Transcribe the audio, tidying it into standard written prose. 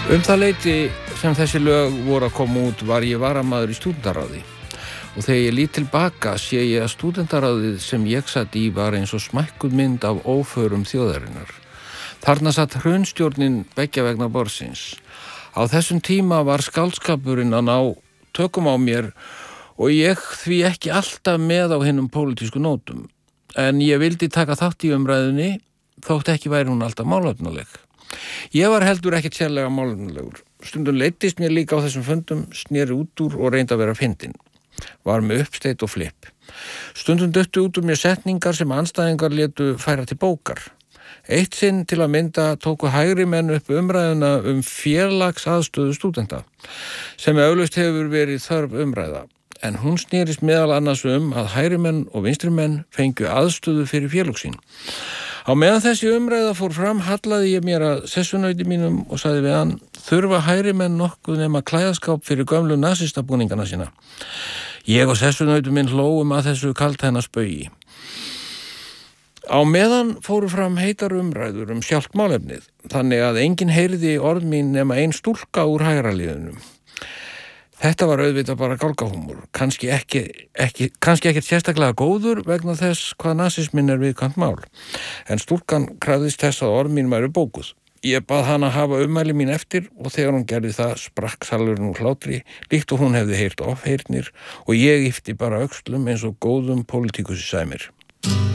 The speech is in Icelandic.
Það leyti sem þessi lög voru að koma út var ég varamaður í stúdentaráði og þegar ég lít tilbaka sé ég að stúdentaráðið sem ég satt í var eins og smækkuð mynd af óförum þjóðarinnar. Þarna satt hrunstjórnin beggja vegna borðsins. Á þessum tíma var skáldskapurinn að ná tökum á mér og ég því ekki alltaf með á hinum pólitísku nótum. En ég vildi taka þátt í umræðunni þótt ekki væri hún alltaf málefnaleg. Ég var heldur ekkert sérlega málefnalegur. Stundum leiddist mér líka á þessum fundum, sneri út úr og reyndi að vera fyndinn. Var með uppsteyt og flipp. Stundum duttu út úr mér setningar sem andstæðingar létu færa til bókar. Eitt sinn til að mynda tóku hægri menn upp umræðuna félagsaðstöðu stúdenta, sem eflaust hefur verið þörf umræða. En hún snerist meðal annars að hægri menn og vinstri menn fengju aðstöðu fyrir félög sín. Á meðan þessi umræða fór fram hallaði ég mér að sessunauti mínum og sagði við hann: þurfa hægri menn nokkuð nema klæðaskáp fyrir gömlu nasistabúningana sína. Ég og sessunauti minn hlóum að þessu kaldhæðna spaugi. Á meðan fóru fram heitar umræður sjálft málefnið, þannig að enginn heyrði orð mín nema ein stúlka úr hægra liðinu. Þetta var auðvitað bara gálgahúmor, kannski ekkert sérstaklega góður vegna þess hvað nasisminn viðkvæmt mál. En stúlkan krafðist þess að orð mín væru bókuð. Ég bað hana hafa ummæli mín eftir og þegar hún gerði það sprakk salurinn úr hlátri, líkt og hún hefði heyrt ofheyrnir og ég yppti bara öxlum eins og góðum pólitíkusi sæmir.